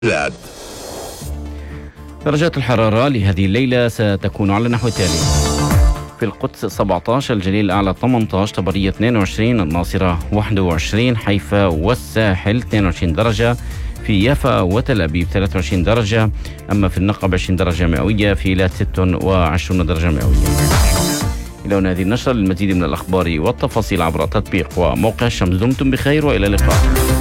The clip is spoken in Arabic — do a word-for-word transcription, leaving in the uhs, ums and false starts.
رعد. درجات الحرارة لهذه الليلة ستكون على النحو التالي: في القدس سبعة عشر، الجليل الأعلى ثمانية عشر، طبرية اثنين وعشرين، الناصرة واحد وعشرين، حيفا والساحل اثنين وعشرين درجة، في يافا وتل أبيب ثلاثة وعشرين درجة، أما في النقب عشرين درجة مئوية، في إيلات ستة وعشرين درجة مئوية. إلى هنا هذه النشرة. للمزيد من الأخبار والتفاصيل عبر تطبيق وموقع الشمس. دمتم بخير وإلى اللقاء.